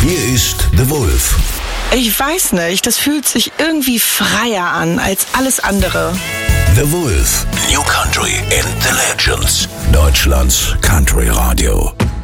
Hier ist The Wolf. Ich weiß nicht, das fühlt sich irgendwie freier an als alles andere. The Wolf. New Country and the Legends. Deutschlands Country Radio.